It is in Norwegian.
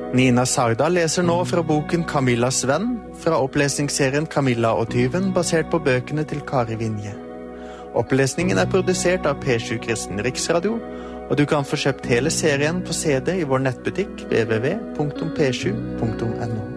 Nina Sagda leser nå fra boken Camillas venn, fra opplesningsserien Camilla og tyven, basert på bøkene til Kari Vinje. Opplesningen er produsert av P7 Kristen Riksradio, og du kan få kjøpt hele serien på CD i vår nettbutikk www.p7.no.